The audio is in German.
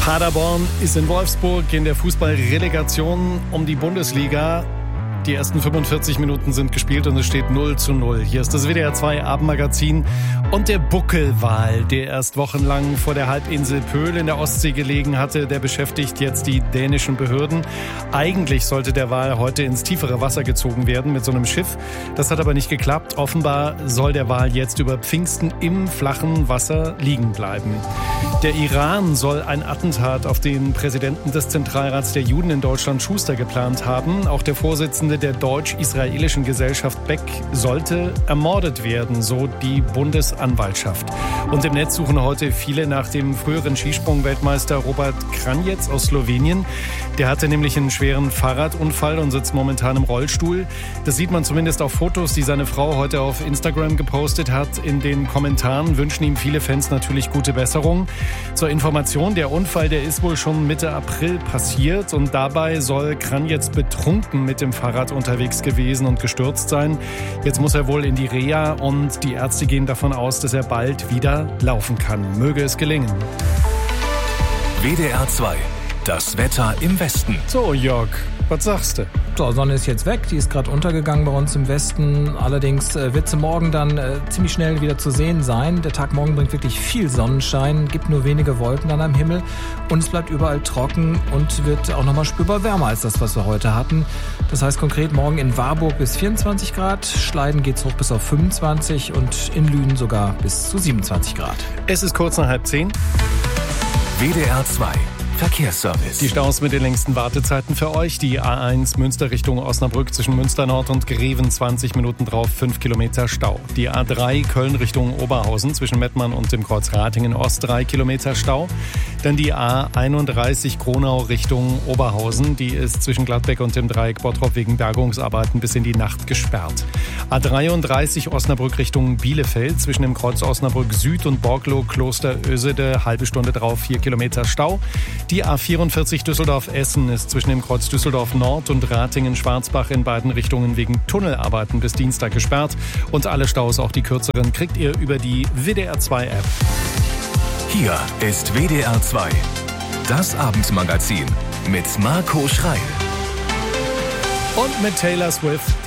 Paderborn ist in Wolfsburg in der Fußballrelegation um die Bundesliga. Die ersten 45 Minuten sind gespielt und es steht 0:0. Hier ist das WDR 2 Abendmagazin und der Buckelwal, der erst wochenlang vor der Halbinsel Pöhl in der Ostsee gelegen hatte, der beschäftigt jetzt die dänischen Behörden. Eigentlich sollte der Wal heute ins tiefere Wasser gezogen werden mit so einem Schiff. Das hat aber nicht geklappt. Offenbar soll der Wal jetzt über Pfingsten im flachen Wasser liegen bleiben. Der Iran soll ein Attentat auf den Präsidenten des Zentralrats der Juden in Deutschland, Schuster, geplant haben. Auch der Vorsitzende der deutsch-israelischen Gesellschaft Beck sollte ermordet werden, so die Bundesanwaltschaft. Und im Netz suchen heute viele nach dem früheren Skisprung-Weltmeister Robert Kranjec aus Slowenien. Der hatte nämlich einen schweren Fahrradunfall und sitzt momentan im Rollstuhl. Das sieht man zumindest auf Fotos, die seine Frau heute auf Instagram gepostet hat. In den Kommentaren wünschen ihm viele Fans natürlich gute Besserung. Zur Information, der Unfall, der ist wohl schon Mitte April passiert und dabei soll Kranjec betrunken mit dem Fahrrad unterwegs gewesen und gestürzt sein. Jetzt muss er wohl in die Reha und die Ärzte gehen davon aus, dass er bald wieder laufen kann. Möge es gelingen. WDR 2, das Wetter im Westen. So, Jörg, was sagst du? So, Sonne ist jetzt weg, die ist gerade untergegangen bei uns im Westen. Allerdings wird sie morgen dann ziemlich schnell wieder zu sehen sein. Der Tag morgen bringt wirklich viel Sonnenschein, gibt nur wenige Wolken dann am Himmel und es bleibt überall trocken und wird auch nochmal spürbar wärmer als das, was wir heute hatten. Das heißt konkret morgen in Warburg bis 24 Grad, Schleiden geht's hoch bis auf 25 und in Lünen sogar bis zu 27 Grad. Es ist kurz nach 9:30. WDR 2. Verkehrsservice. Die Staus mit den längsten Wartezeiten für euch. Die A1 Münster Richtung Osnabrück zwischen Münster Nord und Greven 20 Minuten drauf, 5 Kilometer Stau. Die A3 Köln Richtung Oberhausen zwischen Mettmann und dem Kreuz Ratingen Ost 3 Kilometer Stau. Dann die A31 Kronau Richtung Oberhausen. Die ist zwischen Gladbeck und dem Dreieck Bottrop wegen Bergungsarbeiten bis in die Nacht gesperrt. A33 Osnabrück Richtung Bielefeld zwischen dem Kreuz Osnabrück Süd und Borglo Kloster Ösede halbe Stunde drauf, 4 Kilometer Stau. Die A44 Düsseldorf-Essen ist zwischen dem Kreuz Düsseldorf Nord und Ratingen-Schwarzbach in beiden Richtungen wegen Tunnelarbeiten bis Dienstag gesperrt. Und alle Staus, auch die kürzeren, kriegt ihr über die WDR 2 App. Hier ist WDR 2, das Abendmagazin mit Marco Schreil. Und mit Taylor Swift.